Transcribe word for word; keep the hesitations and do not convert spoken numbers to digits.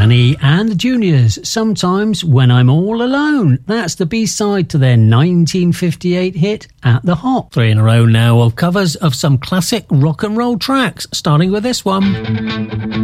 Danny and the Juniors, Sometimes When I'm All Alone. That's the B-side to their nineteen fifty-eight hit At the Hop. Three in a row now of covers of some classic rock and roll tracks, starting with this one.